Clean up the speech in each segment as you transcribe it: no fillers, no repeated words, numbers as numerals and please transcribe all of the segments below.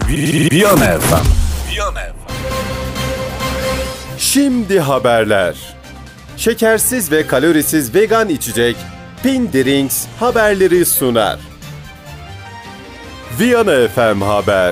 Viyana FM. Şimdi haberler. Şekersiz ve kalorisiz vegan içecek Pindrinks haberleri sunar. Viyana FM Haber.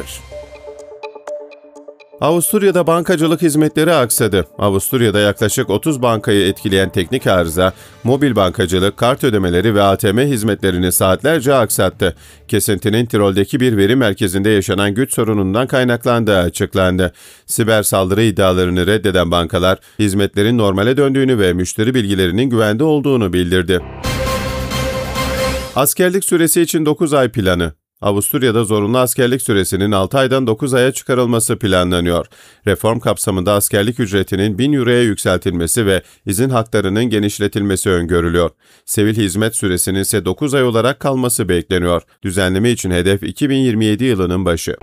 Avusturya'da bankacılık hizmetleri aksadı. Avusturya'da yaklaşık 30 bankayı etkileyen teknik arıza, mobil bankacılık, kart ödemeleri ve ATM hizmetlerini saatlerce aksattı. Kesintinin Tirol'deki bir veri merkezinde yaşanan güç sorunundan kaynaklandığı açıklandı. Siber saldırı iddialarını reddeden bankalar, hizmetlerin normale döndüğünü ve müşteri bilgilerinin güvende olduğunu bildirdi. Askerlik süresi için 9 ay planı. Avusturya'da zorunlu askerlik süresinin 6 aydan 9 aya çıkarılması planlanıyor. Reform kapsamında askerlik ücretinin 1000 euroya yükseltilmesi ve izin haklarının genişletilmesi öngörülüyor. Sivil hizmet süresinin ise 9 ay olarak kalması bekleniyor. Düzenleme için hedef 2027 yılının başı.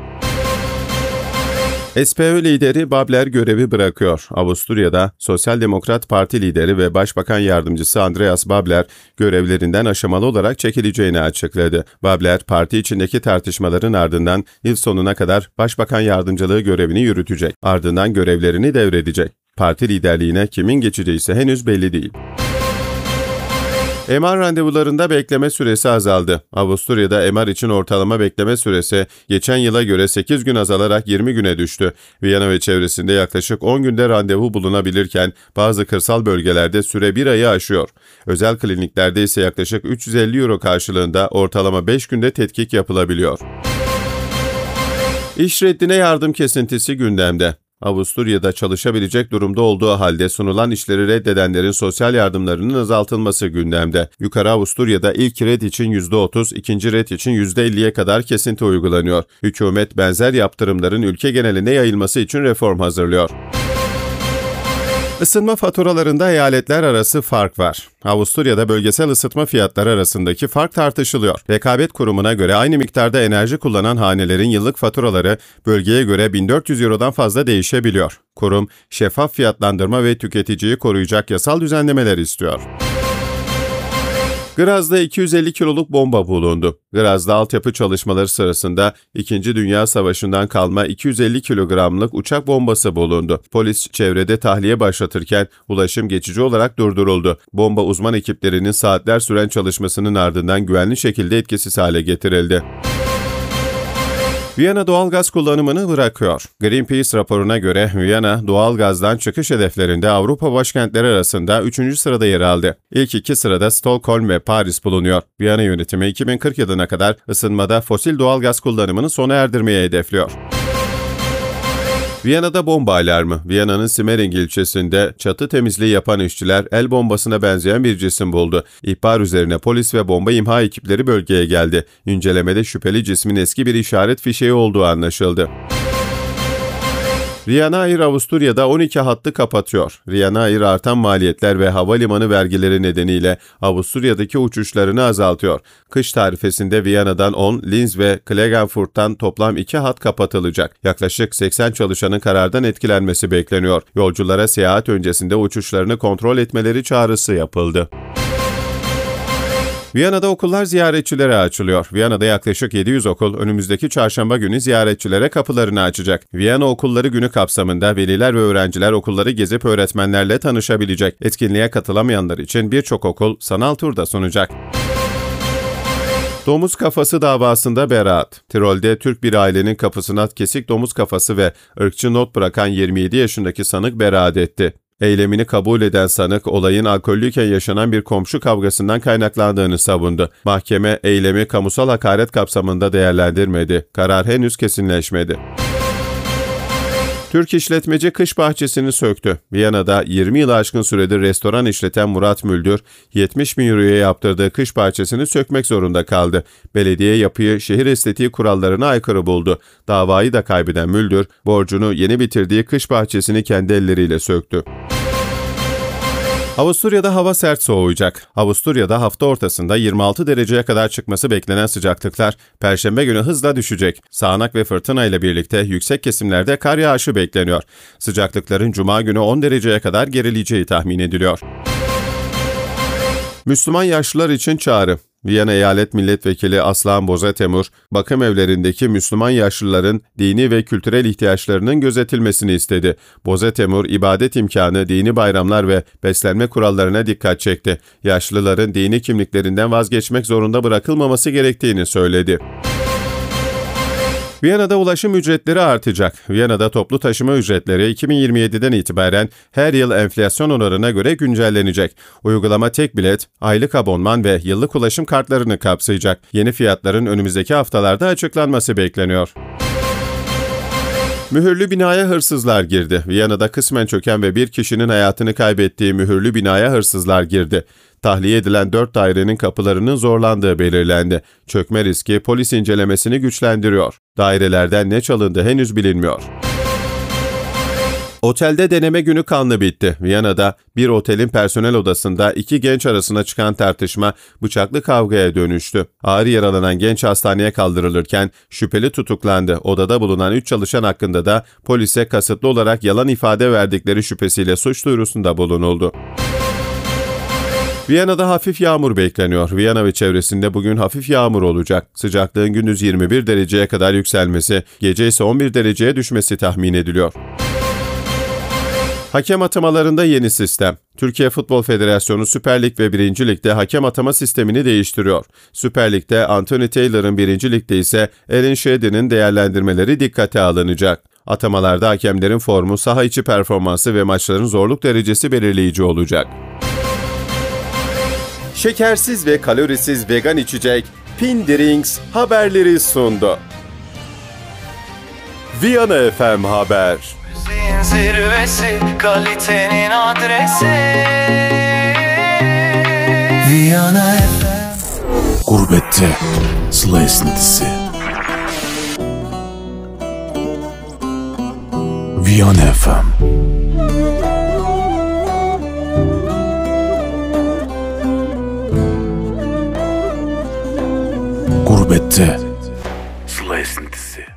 SPÖ lideri Babler görevi bırakıyor. Avusturya'da Sosyal Demokrat Parti lideri ve Başbakan Yardımcısı Andreas Babler görevlerinden aşamalı olarak çekileceğini açıkladı. Babler, parti içindeki tartışmaların ardından yıl sonuna kadar Başbakan Yardımcılığı görevini yürütecek. Ardından görevlerini devredecek. Parti liderliğine kimin geçeceği ise henüz belli değil. MR randevularında bekleme süresi azaldı. Avusturya'da MR için ortalama bekleme süresi geçen yıla göre 8 gün azalarak 20 güne düştü. Viyana ve çevresinde yaklaşık 10 günde randevu bulunabilirken bazı kırsal bölgelerde süre 1 ayı aşıyor. Özel kliniklerde ise yaklaşık 350 euro karşılığında ortalama 5 günde tetkik yapılabiliyor. İş reddine yardım kesintisi gündemde. Avusturya'da çalışabilecek durumda olduğu halde sunulan işleri reddedenlerin sosyal yardımlarının azaltılması gündemde. Yukarı Avusturya'da ilk red için %30, ikinci red için %50'ye kadar kesinti uygulanıyor. Hükümet benzer yaptırımların ülke geneline yayılması için reform hazırlıyor. Isınma faturalarında eyaletler arası fark var. Avusturya'da bölgesel ısıtma fiyatları arasındaki fark tartışılıyor. Rekabet Kurumu'na göre aynı miktarda enerji kullanan hanelerin yıllık faturaları bölgeye göre 1400 eurodan fazla değişebiliyor. Kurum, şeffaf fiyatlandırma ve tüketiciyi koruyacak yasal düzenlemeler istiyor. Graz'da 250 kiloluk bomba bulundu. Graz'da altyapı çalışmaları sırasında 2. Dünya Savaşı'ndan kalma 250 kilogramlık uçak bombası bulundu. Polis çevrede tahliye başlatırken ulaşım geçici olarak durduruldu. Bomba uzman ekiplerinin saatler süren çalışmasının ardından güvenli şekilde etkisiz hale getirildi. Viyana doğalgaz kullanımını bırakıyor. Greenpeace raporuna göre Viyana doğalgazdan çıkış hedeflerinde Avrupa başkentleri arasında 3. sırada yer aldı. İlk 2 sırada Stockholm ve Paris bulunuyor. Viyana yönetimi 2040 yılına kadar ısınmada fosil doğalgaz kullanımını sona erdirmeye hedefliyor. Viyana'da bomba alarmı. Viyana'nın Simmering ilçesinde çatı temizliği yapan işçiler el bombasına benzeyen bir cisim buldu. İhbar üzerine polis ve bomba imha ekipleri bölgeye geldi. İncelemede şüpheli cismin eski bir işaret fişeği olduğu anlaşıldı. Ryanair Avusturya'da 12 hattı kapatıyor. Ryanair artan maliyetler ve havalimanı vergileri nedeniyle Avusturya'daki uçuşlarını azaltıyor. Kış tarifesinde Viyana'dan 10, Linz ve Klagenfurt'tan toplam 2 hat kapatılacak. Yaklaşık 80 çalışanın karardan etkilenmesi bekleniyor. Yolculara seyahat öncesinde uçuşlarını kontrol etmeleri çağrısı yapıldı. Viyana'da okullar ziyaretçilere açılıyor. Viyana'da yaklaşık 700 okul önümüzdeki çarşamba günü ziyaretçilere kapılarını açacak. Viyana Okulları Günü kapsamında veliler ve öğrenciler okulları gezip öğretmenlerle tanışabilecek. Etkinliğe katılamayanlar için birçok okul sanal turda sunacak. Domuz kafası davasında beraat. Tirol'de Türk bir ailenin kapısına kesik domuz kafası ve ırkçı not bırakan 27 yaşındaki sanık beraat etti. Eylemini kabul eden sanık, olayın alkollüyken yaşanan bir komşu kavgasından kaynaklandığını savundu. Mahkeme, eylemi kamusal hakaret kapsamında değerlendirmedi. Karar henüz kesinleşmedi. Türk işletmeci kış bahçesini söktü. Viyana'da 20 yılı aşkın süredir restoran işleten Murat Müldür, 70 bin euroya yaptırdığı kış bahçesini sökmek zorunda kaldı. Belediye yapıyı şehir estetiği kurallarına aykırı buldu. Davayı da kaybeden Müldür, borcunu yeni bitirdiği kış bahçesini kendi elleriyle söktü. Avusturya'da hava sert soğuyacak. Avusturya'da hafta ortasında 26 dereceye kadar çıkması beklenen sıcaklıklar Perşembe günü hızla düşecek. Sağanak ve fırtına ile birlikte yüksek kesimlerde kar yağışı bekleniyor. Sıcaklıkların Cuma günü 10 dereceye kadar gerileyeceği tahmin ediliyor. Müslüman yaşlılar için çağrı. Viyana Eyalet Milletvekili Aslan Bozatemur, bakım evlerindeki Müslüman yaşlıların dini ve kültürel ihtiyaçlarının gözetilmesini istedi. Bozatemur, ibadet imkanı, dini bayramlar ve beslenme kurallarına dikkat çekti. Yaşlıların dini kimliklerinden vazgeçmek zorunda bırakılmaması gerektiğini söyledi. Viyana'da ulaşım ücretleri artacak. Viyana'da toplu taşıma ücretleri 2027'den itibaren her yıl enflasyon oranına göre güncellenecek. Uygulama tek bilet, aylık abonman ve yıllık ulaşım kartlarını kapsayacak. Yeni fiyatların önümüzdeki haftalarda açıklanması bekleniyor. Mühürlü binaya hırsızlar girdi. Viyana'da kısmen çöken ve bir kişinin hayatını kaybettiği mühürlü binaya hırsızlar girdi. Tahliye edilen 4 dairenin kapılarının zorlandığı belirlendi. Çökme riski polis incelemesini güçlendiriyor. Dairelerden ne çalındı henüz bilinmiyor. Otelde deneme günü kanlı bitti. Viyana'da bir otelin personel odasında 2 genç arasında çıkan tartışma bıçaklı kavgaya dönüştü. Ağır yaralanan genç hastaneye kaldırılırken şüpheli tutuklandı. Odada bulunan 3 çalışan hakkında da polise kasıtlı olarak yalan ifade verdikleri şüphesiyle suç duyurusunda bulunuldu. Viyana'da hafif yağmur bekleniyor. Viyana ve çevresinde bugün hafif yağmur olacak. Sıcaklığın gündüz 21 dereceye kadar yükselmesi, gece ise 11 dereceye düşmesi tahmin ediliyor. Hakem atamalarında yeni sistem. Türkiye Futbol Federasyonu Süper Lig ve 1. Lig'de hakem atama sistemini değiştiriyor. Süper Lig'de Anthony Taylor'ın, 1. Lig'de ise Alan Sheady'nin değerlendirmeleri dikkate alınacak. Atamalarda hakemlerin formu, saha içi performansı ve maçların zorluk derecesi belirleyici olacak. Şekersiz ve kalorisiz vegan içecek Pindrinks haberleri sundu. Viyana FM Haber. Zirvesi, kalitenin adresi Viyana FM. Gurbette Sıla esintisi. Viyana FM. Gurbette Sıla esintisi.